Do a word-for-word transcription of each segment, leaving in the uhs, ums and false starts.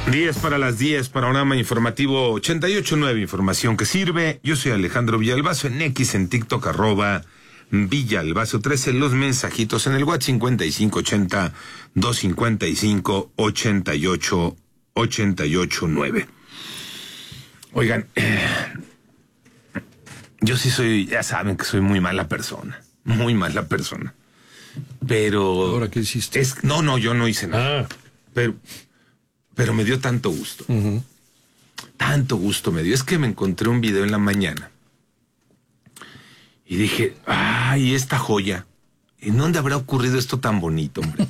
diez para las diez, panorama informativo ochenta y ocho punto nueve, información que sirve. Yo soy Alejandro Villalbazo, en X, en TikTok, arroba Villalbazo trece, los mensajitos en el WhatsApp cincuenta y cinco ochenta, doscientos cincuenta y cinco, ochenta y ocho, ochenta y ocho nueve. Oigan, eh, yo sí soy, ya saben que soy muy mala persona, muy mala persona. Pero... ¿Ahora qué hiciste? Es, no, no, yo no hice nada. Ah. Pero... Pero me dio tanto gusto. Uh-huh. Tanto gusto me dio. Es que me encontré un video en la mañana. Y dije, ay, esta joya. ¿En dónde habrá ocurrido esto tan bonito, hombre?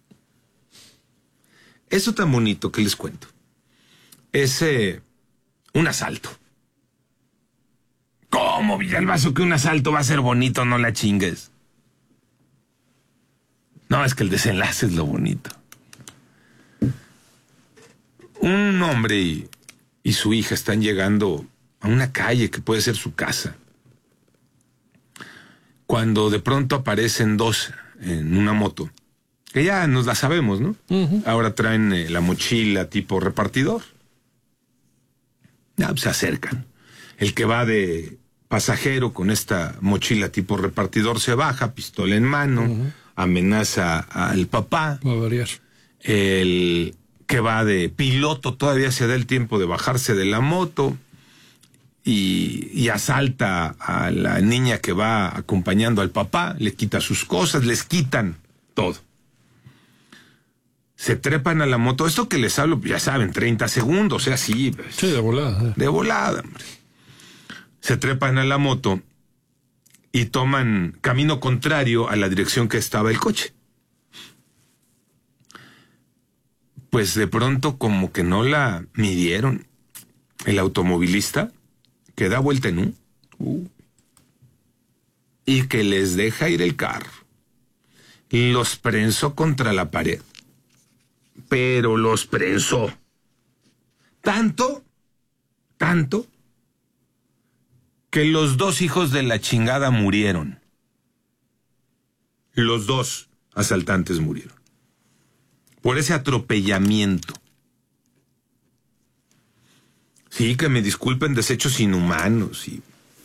Eso tan bonito que les cuento. Es eh, un asalto. ¿Cómo, Villalbazo, que un asalto va a ser bonito? No la chingues. No, es que el desenlace es lo bonito. Un hombre y, y su hija están llegando a una calle que puede ser su casa, cuando de pronto aparecen dos en una moto, que ya nos la sabemos, ¿no? Uh-huh. Ahora traen eh, la mochila tipo repartidor. Ya, pues, se acercan. El que va de pasajero con esta mochila tipo repartidor se baja, pistola en mano, uh-huh. amenaza al papá. Va a variar. El... que va de piloto, todavía se da el tiempo de bajarse de la moto y, y asalta a la niña que va acompañando al papá, le quita sus cosas, les quitan todo. Se trepan a la moto, esto que les hablo, ya saben, treinta segundos, o sea, así. Pues, sí, de volada. De volada, hombre. Se trepan a la moto y toman camino contrario a la dirección que estaba el coche. Pues de pronto como que no la midieron. El automovilista que da vuelta en un uh, y que les deja ir el carro. Los prensó contra la pared. Pero los prensó. Tanto, tanto, que los dos hijos de la chingada murieron. Los dos asaltantes murieron. Por ese atropellamiento. Sí, que me disculpen, desechos inhumanos y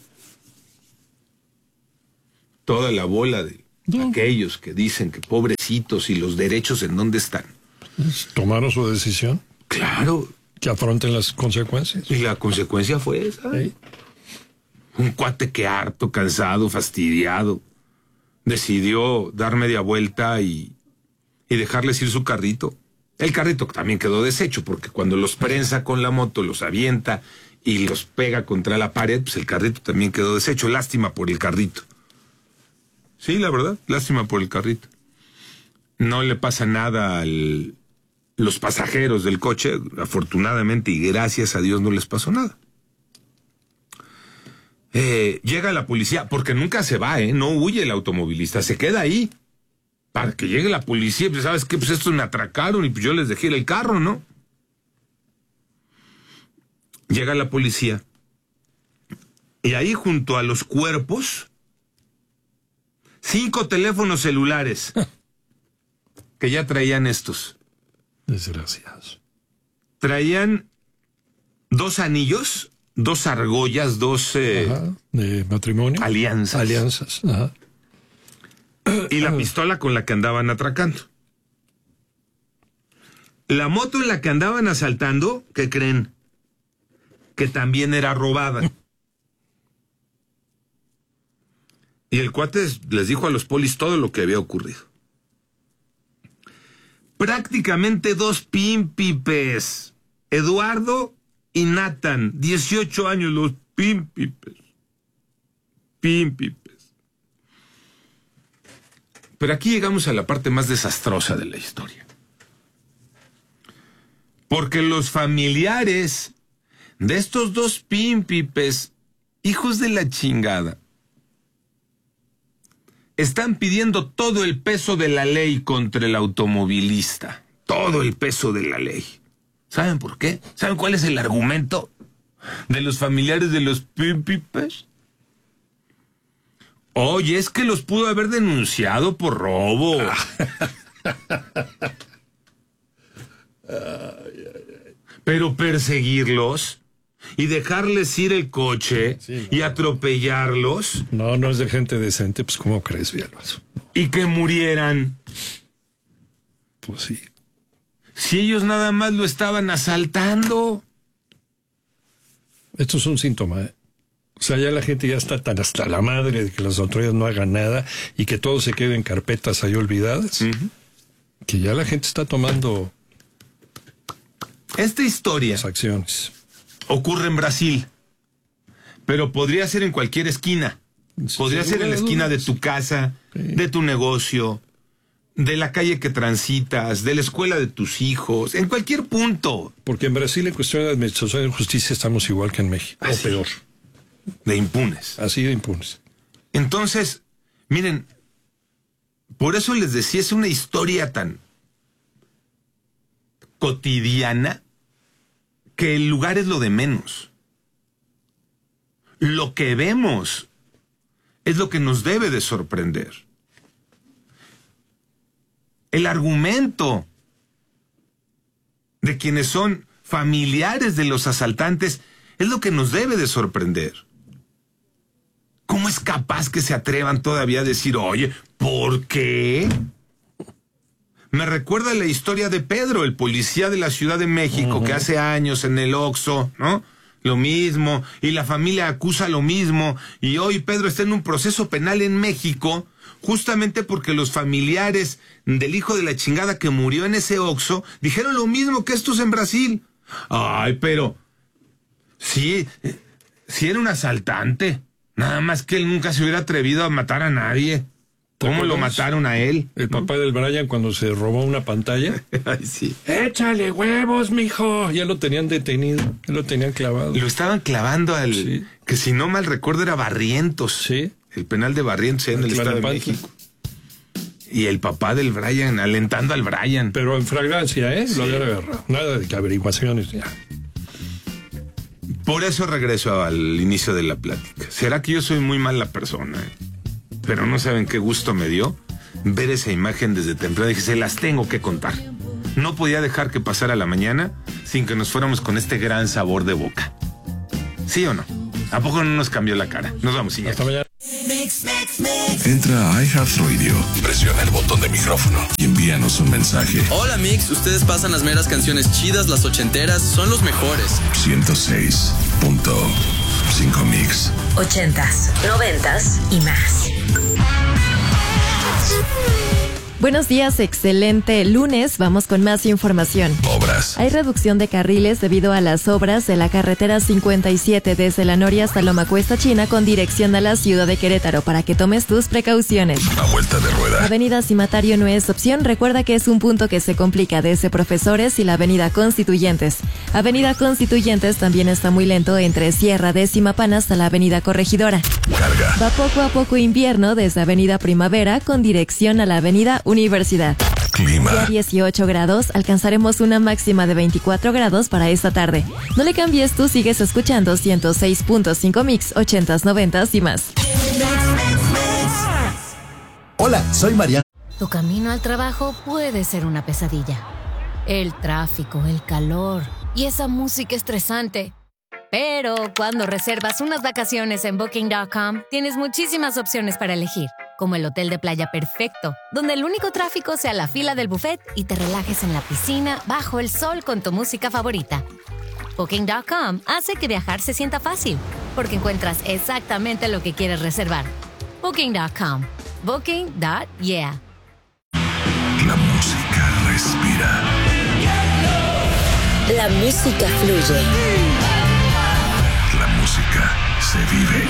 toda la bola de no. aquellos que dicen que pobrecitos y los derechos en dónde están. ¿Tomaron su decisión? Claro. Que afronten las consecuencias. Y la consecuencia fue esa. ¿Sí? Un cuate que harto, cansado, fastidiado, decidió dar media vuelta y y dejarles ir su carrito. El carrito también quedó deshecho, porque cuando los prensa con la moto, los avienta y los pega contra la pared, pues el carrito también quedó deshecho. Lástima por el carrito. Sí, la verdad, lástima por el carrito. No le pasa nada a los pasajeros del coche, afortunadamente, y gracias a Dios no les pasó nada. Eh, llega la policía, porque nunca se va, ¿eh? No huye el automovilista, se queda ahí. Para que llegue la policía, pues, ¿sabes qué? Pues estos me atracaron y pues yo les dejé el carro, ¿no? Llega la policía. Y ahí junto a los cuerpos, cinco teléfonos celulares que ya traían estos. Desgraciados. Traían dos anillos, dos argollas, dos... Eh, ajá, de matrimonio. Alianzas. Alianzas, ajá. Y la pistola con la que andaban atracando. La moto en la que andaban asaltando, ¿qué creen? Que también era robada. Y el cuate les dijo a los polis todo lo que había ocurrido. Prácticamente dos pímpipes. Eduardo y Nathan, dieciocho años, los pímpipes. Pímpipes. Pero aquí llegamos a la parte más desastrosa de la historia. Porque los familiares de estos dos pímpipes, hijos de la chingada, están pidiendo todo el peso de la ley contra el automovilista. Todo el peso de la ley. ¿Saben por qué? ¿Saben cuál es el argumento de los familiares de los pímpipes? Oye, es que los pudo haber denunciado por robo. Pero perseguirlos y dejarles ir el coche sí, no. y atropellarlos. No, no es de gente decente, pues ¿cómo crees, Villalbazo? Y que murieran. Pues sí. Si ellos nada más lo estaban asaltando. Esto es un síntoma, ¿eh? O sea, ya la gente ya está tan hasta la madre de que las autoridades no hagan nada y que todo se quede en carpetas ahí olvidadas, uh-huh. que ya la gente está tomando esta historia las acciones. Ocurre en Brasil, pero podría ser en cualquier esquina. Sí, podría ser en la esquina de tu casa, sí. de tu negocio, de la calle que transitas, de la escuela de tus hijos, en cualquier punto. Porque en Brasil, en cuestión de administración de justicia, estamos igual que en México, Así, o peor. De impunes. Así de impunes. Entonces, miren, por eso les decía, es una historia tan cotidiana que el lugar es lo de menos. Lo que vemos es lo que nos debe de sorprender. El argumento de quienes son familiares de los asaltantes es lo que nos debe de sorprender. ¿Cómo es capaz que se atrevan todavía a decir, oye, ¿por qué? Me recuerda la historia de Pedro, el policía de la Ciudad de México, uh-huh. que hace años en el Oxxo, ¿no? Lo mismo, y la familia acusa lo mismo, y hoy Pedro está en un proceso penal en México, justamente porque los familiares del hijo de la chingada que murió en ese Oxxo dijeron lo mismo que estos en Brasil. Ay, pero sí, sí era un asaltante, nada más que él nunca se hubiera atrevido a matar a nadie. ¿Cómo lo mataron a él? El papá del Brian cuando se robó una pantalla. Ay, sí. ¡Échale huevos, mijo! Ya lo tenían detenido, ya lo tenían clavado. Lo estaban clavando al... Sí. Que si no mal recuerdo era Barrientos. Sí. El penal de Barrientos en el, el Estado de México. Y el papá del Brian, alentando al Brian. Pero en fragancia, ¿eh? Sí. Lo había agarrado. Nada de averiguaciones, ya. Por eso regreso al inicio de la plática. ¿Será que yo soy muy mala persona? ¿eh? Pero no saben qué gusto me dio ver esa imagen desde temprano. Dije, se las tengo que contar. No podía dejar que pasara la mañana sin que nos fuéramos con este gran sabor de boca. ¿Sí o no? ¿A poco no nos cambió la cara? Nos vamos, Iñaki. Hasta mañana. Entra a iHeartRadio, presiona el botón de micrófono y envíanos un mensaje. Hola, Mix. Ustedes pasan las meras canciones chidas, las ochenteras, son los mejores. ciento seis punto cinco Mix. Ochentas, noventas y más. Buenos días, excelente lunes. Vamos con más información. Obras. Hay reducción de carriles debido a las obras de la carretera cincuenta y siete desde La Noria hasta Loma Cuesta China con dirección a la ciudad de Querétaro para que tomes tus precauciones. A vuelta de rueda. Avenida Cimatario no es opción. Recuerda que es un punto que se complica desde Profesores y la Avenida Constituyentes. Avenida Constituyentes también está muy lento entre Sierra Décima Pan hasta la Avenida Corregidora. Carga. Va poco a poco invierno desde Avenida Primavera con dirección a la Avenida Universidad. Clima. Ya dieciocho grados, alcanzaremos una máxima de veinticuatro grados para esta tarde. No le cambies, tú sigues escuchando ciento seis punto cinco Mix, ochentas, noventas y más. Hola, soy Mariano. Tu camino al trabajo puede ser una pesadilla. El tráfico, el calor y esa música estresante. Pero cuando reservas unas vacaciones en Booking punto com, tienes muchísimas opciones para elegir, como el hotel de playa perfecto, donde el único tráfico sea la fila del buffet y te relajes en la piscina bajo el sol con tu música favorita. Booking punto com hace que viajar se sienta fácil, porque encuentras exactamente lo que quieres reservar. Booking punto com. Booking punto yeah. La música respira. La música fluye. La música se vive.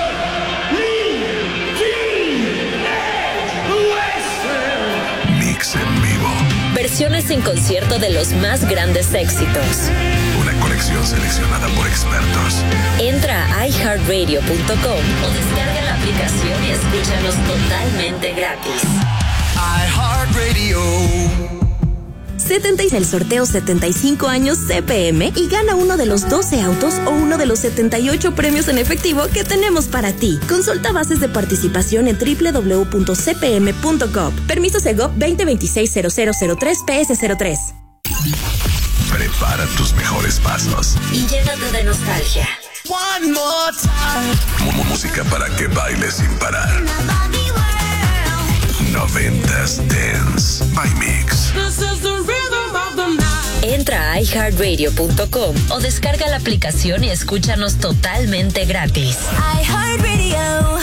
Mix en vivo. Versiones en concierto de los más grandes éxitos. Una colección seleccionada por expertos. Entra a i heart radio punto com o descarga la aplicación y escúchanos totalmente gratis. iHeartRadio. setenta en el sorteo setenta y cinco años C P M y gana uno de los doce autos o uno de los setenta y ocho premios en efectivo que tenemos para ti. Consulta bases de participación en doble u doble u doble u punto c p m punto gov. Permiso Segov veinte veintiséis cero cero cero tres P S cero tres. Prepara tus mejores pasos. Y llénate de nostalgia. One more time. M- música para que bailes sin parar. Noventas Dance by Mix. Entra a i heart radio punto com o descarga la aplicación y escúchanos totalmente gratis. iHeartRadio.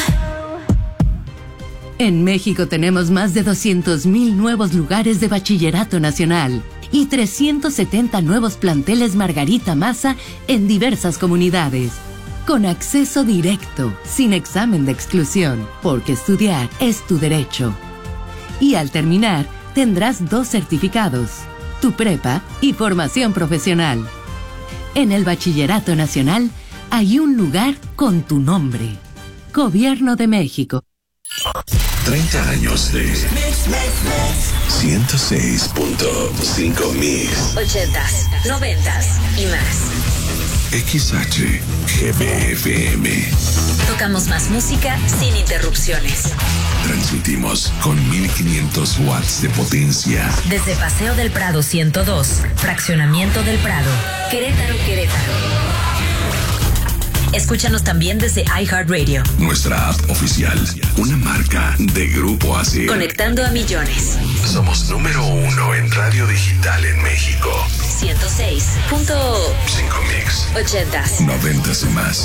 En México tenemos más de doscientos mil nuevos lugares de bachillerato nacional y trescientos setenta nuevos planteles Margarita Maza en diversas comunidades. Con acceso directo, sin examen de exclusión, porque estudiar es tu derecho. Y al terminar, tendrás dos certificados, tu prepa y formación profesional. En el Bachillerato Nacional hay un lugar con tu nombre. Gobierno de México. treinta años de ciento seis punto cinco Mix. Ochentas, noventas y más. X H G B F M. Tocamos más música sin interrupciones. Transmitimos con mil quinientos watts de potencia. Desde Paseo del Prado ciento dos, Fraccionamiento del Prado, Querétaro, Querétaro. Escúchanos también desde iHeartRadio. Nuestra app oficial, una marca de Grupo Asir. Conectando a millones. Somos número uno en radio digital en México. ciento seis punto cinco Mix. Ochentas. Noventas y más.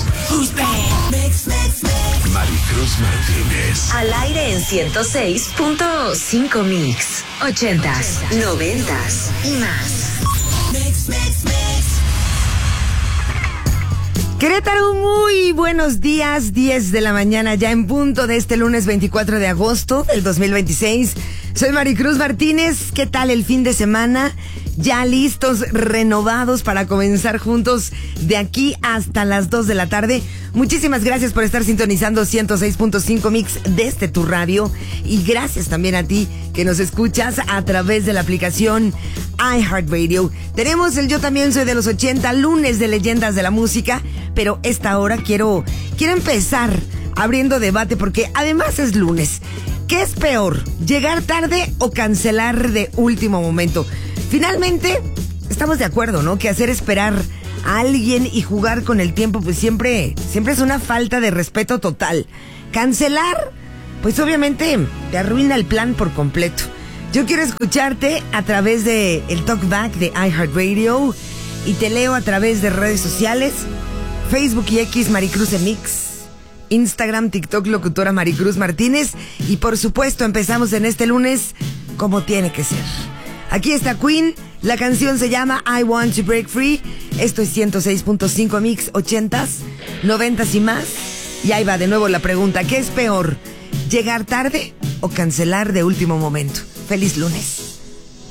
Maricruz Martínez. Al aire en ciento seis punto cinco Mix. Ochentas, noventas y más. Querétaro, muy buenos días, diez de la mañana ya en punto de este lunes veinticuatro de agosto del dos mil veintiséis. Soy Maricruz Martínez, ¿qué tal el fin de semana? Ya listos, renovados para comenzar juntos de aquí hasta las dos de la tarde. Muchísimas gracias por estar sintonizando ciento seis punto cinco Mix desde tu radio. Y gracias también a ti que nos escuchas a través de la aplicación iHeartRadio. Tenemos el Yo También Soy de los ochenta, lunes de leyendas de la música. Pero esta hora quiero, quiero empezar abriendo debate porque además es lunes. ¿Qué es peor? ¿Llegar tarde o cancelar de último momento? Finalmente, estamos de acuerdo, ¿no? Que hacer esperar a alguien y jugar con el tiempo, pues siempre, siempre es una falta de respeto total. Cancelar, pues obviamente te arruina el plan por completo. Yo quiero escucharte a través de el Talkback de iHeartRadio y te leo a través de redes sociales, Facebook y X Maricruz Mix, Instagram, TikTok, locutora Maricruz Martínez. Y por supuesto empezamos en este lunes como tiene que ser. Aquí está Queen, la canción se llama I Want to Break Free. Esto es ciento seis punto cinco Mix, ochentas, noventas y más. Y ahí va de nuevo la pregunta, ¿qué es peor? ¿Llegar tarde o cancelar de último momento? Feliz lunes.